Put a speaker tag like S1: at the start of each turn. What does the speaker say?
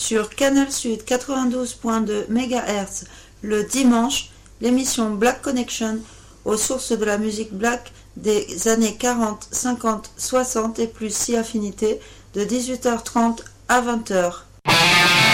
S1: Sur Canal Sud 92.2 MHz le dimanche, l'émission Black Connection aux sources de la musique black des années 40, 50, 60 et plus si affinité de 18h30 à 20h.